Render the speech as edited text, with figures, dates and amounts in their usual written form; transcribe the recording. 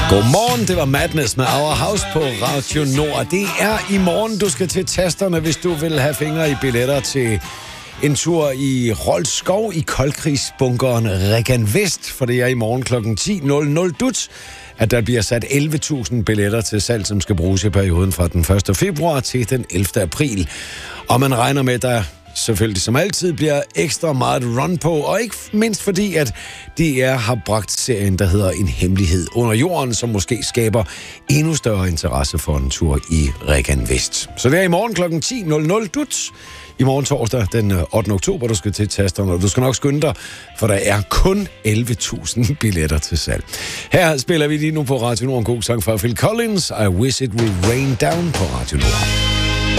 Godmorgen, det var Madness med Our House på Radio Nord. Det er i morgen, du skal til tasterne, hvis du vil have fingre i billetter til en tur i Rold Skov i koldkrigsbunkeren Regan Vest, for det er i morgen kl. 10.00 dut, at der bliver sat 11.000 billetter til salg, som skal bruges i perioden fra den 1. februar til den 11. april. Og man regner med, at der selvfølgelig som altid bliver ekstra meget run på, og ikke mindst fordi, at DR har bragt serien, der hedder En Hemmelighed under jorden, som måske skaber endnu større interesse for en tur i Regan Vest. Så det er i morgen kl. 10.00 dut. I morgen torsdag den 8. oktober, du skal til tasterne, og du skal nok skynde dig, for der er kun 11.000 billetter til salg. Her spiller vi lige nu på Radio Nord en god sang fra Phil Collins, I Wish It Will Rain Down på Radio Nord.